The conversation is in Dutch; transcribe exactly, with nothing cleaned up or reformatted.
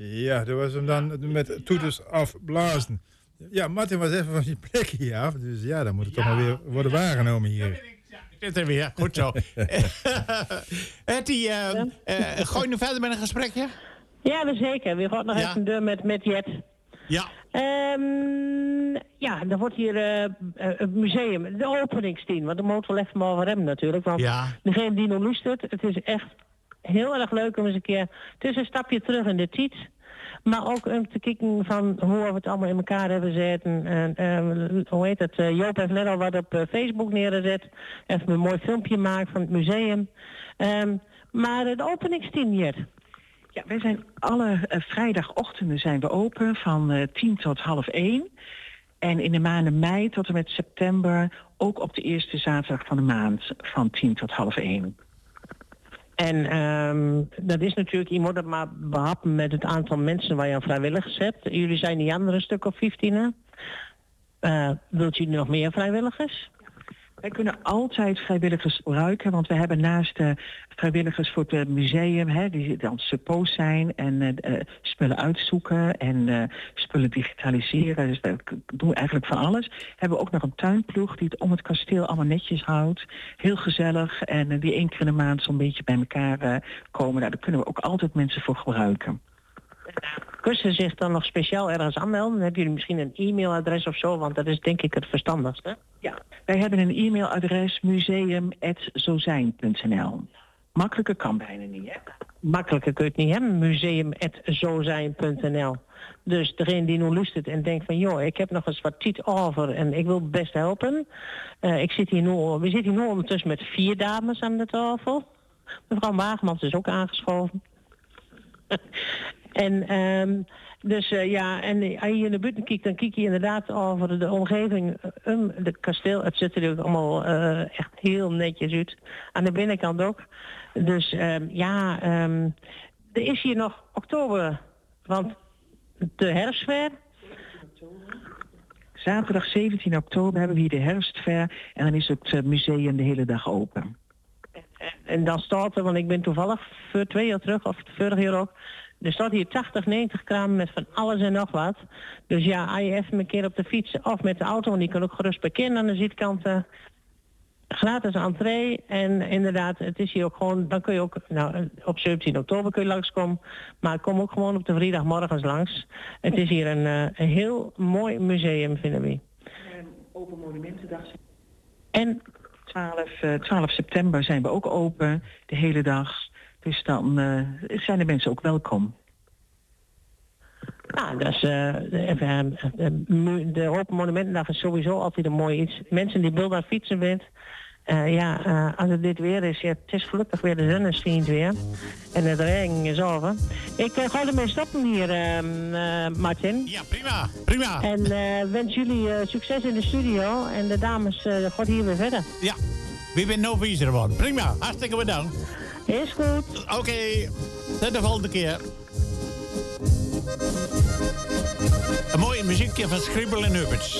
Ja, dat was hem dan met toeters afblazen. Ja, Martin was even van zijn plek hier af. Dus ja, dan moet het ja. toch maar weer worden waargenomen hier. Ik zit er weer, goed zo. Etty, uh, uh, gooi nu verder met een gesprekje? Ja, dat zeker. We gaan nog ja. even door met, met Jet. Ja. Um, ja, dan wordt hier uh, het museum, de openingstien. Want daar moeten we wel even maar over hebben natuurlijk. Want ja. degene die nog luistert, het is echt heel erg leuk om eens een keer... Het is een stapje terug in de tijd. Maar ook om te kijken van hoe we het allemaal in elkaar hebben gezet. En, uh, hoe heet het? Uh, Joop heeft net al wat op uh, Facebook neergezet. Even een mooi filmpje maken van het museum. Um, maar de openingstien, Jet. Ja, wij zijn alle uh, vrijdagochtenden zijn we open van uh, tien tot half één. En in de maanden mei tot en met september ook op de eerste zaterdag van de maand van tien tot half één. En um, dat is natuurlijk, je moet het maar behappen met het aantal mensen waar je aan vrijwilligers hebt. Jullie zijn die andere stuk of vijftien, hè? Uh, wilt u nog meer vrijwilligers? Wij kunnen altijd vrijwilligers gebruiken, want we hebben naast de vrijwilligers voor het museum, hè, die dan suppost zijn en uh, spullen uitzoeken en uh, spullen digitaliseren. Dus we doen eigenlijk van alles. Hebben we ook nog een tuinploeg die het om het kasteel allemaal netjes houdt. Heel gezellig en uh, die één keer in de maand zo'n beetje bij elkaar uh, komen. Nou, daar kunnen we ook altijd mensen voor gebruiken. Kunnen ze zich dan nog speciaal ergens aanmelden? Dan hebben jullie misschien een e-mailadres of zo, want dat is denk ik het verstandigste. Ja, wij hebben een e-mailadres museum at zozijn punt n l. Makkelijker kan bijna niet, hè? Makkelijker kun je het niet hebben, museum at zozijn punt n l. Dus degene die nu luistert en denkt van, joh, ik heb nog eens wat tijd over en ik wil best helpen. Uh, ik zit hier nu, we zitten hier nu ondertussen met vier dames aan de tafel. Mevrouw Wagemans is ook aangeschoven. En um, dus uh, ja, en als je in de buurt kijkt, dan kijk je inderdaad over de omgeving, um, het kasteel. Het ziet er ook allemaal uh, echt heel netjes uit. Aan de binnenkant ook. Dus um, ja, um, er is hier nog oktober, want de herfstfair. Zaterdag zeventien oktober hebben we hier de herfstfair en dan is het museum de hele dag open. En, en dan staat er, want ik ben toevallig voor twee jaar terug, of vorig jaar ook, er staat hier tachtig, negentig kramen met van alles en nog wat. Dus ja, als je even een keer op de fiets of met de auto, want die kan ook gerust parkeren aan de zijkant. Uh, gratis entree. En inderdaad, het is hier ook gewoon, dan kun je ook, nou, op zeventien oktober kun je langskomen. Maar kom ook gewoon op de vrijdagmorgens langs. Het is hier een, uh, een heel mooi museum, vinden we. En Open Monumentendag. En twaalf september zijn we ook open, de hele dag. Dus dan uh, zijn de mensen ook welkom. Nou, dat is, uh, de, de Open Monumentendag is sowieso altijd een mooi iets. Mensen die beelden aan fietsen bent. Uh, ja, uh, als het dit weer is, ja, het is gelukkig weer de zon schijnt weer. En het regen is over. Ik uh, ga ermee stoppen hier, uh, uh, Martin. Ja, prima, prima. En uh, wens jullie uh, succes in de studio. En de dames, uh, gaat hier weer verder. Ja, wie bent nou viezer geworden. Prima, hartstikke bedankt. Is goed. Oké, okay. Tot de volgende keer. Een mooi muziekje van Scribble en Hubbets.